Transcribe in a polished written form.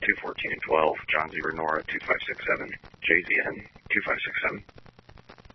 214 and 12, John Zebra Nora 2567, JZN 2567.